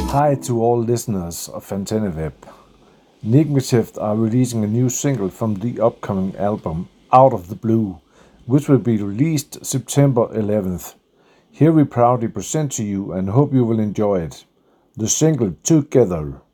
Hi to all listeners of Fanteneweb. Nigmatift are releasing a new single from the upcoming album Out of the Blue, which will be released September 11th. Here we proudly present to you and hope you will enjoy it. The single Together.